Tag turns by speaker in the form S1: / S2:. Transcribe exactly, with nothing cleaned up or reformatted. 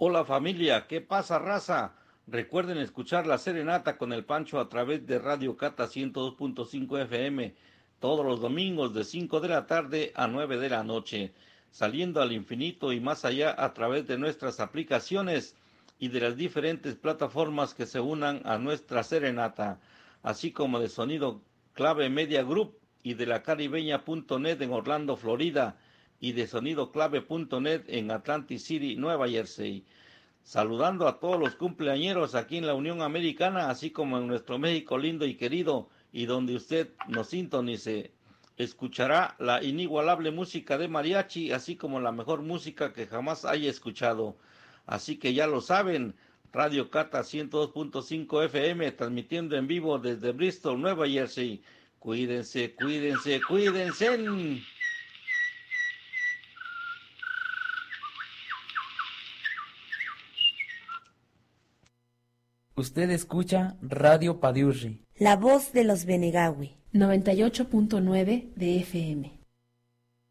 S1: Hola familia, ¿qué pasa raza? Recuerden escuchar la serenata con el Pancho a través de Radio Cata ciento dos punto cinco F M todos los domingos de cinco de la tarde a nueve de la noche, saliendo al infinito y más allá a través de nuestras aplicaciones y de las diferentes plataformas que se unan a nuestra serenata, así como de Sonido Clave Media Group y de la caribeña punto net en Orlando, Florida, y de sonido clave punto net en Atlantic City, Nueva Jersey. Saludando a todos los cumpleañeros aquí en la Unión Americana, así como en nuestro México lindo y querido, y donde usted nos sintonice. Escuchará la inigualable música de mariachi, así como la mejor música que jamás haya escuchado. Así que ya lo saben, Radio Cata ciento dos punto cinco F M, transmitiendo en vivo desde Bristol, Nueva Jersey. Cuídense, cuídense, cuídense.
S2: Usted escucha Radio Padiurri,
S3: la voz de los Benegawi,
S4: noventa y ocho punto nueve de F M.